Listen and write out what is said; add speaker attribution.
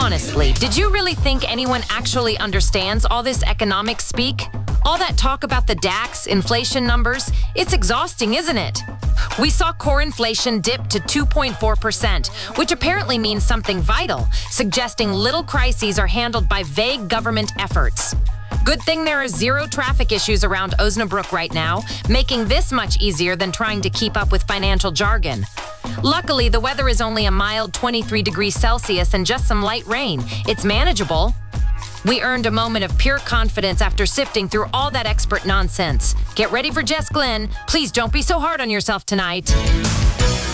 Speaker 1: Honestly, did you really think anyone actually understands all this economic speak? All that talk about the DAX, inflation numbers, it's exhausting, isn't it? We saw core inflation dip to 2.4%, which apparently means something vital, suggesting little crises are handled by vague government efforts. Good thing there are zero traffic issues around Osnabrück right now, making this much easier than trying to keep up with financial jargon. Luckily, the weather is only a mild 23 degrees Celsius and just some light rain. It's manageable. We earned a moment of pure confidence after sifting through all that expert nonsense. Get ready for Jess Glynn. Please don't be so hard on yourself tonight.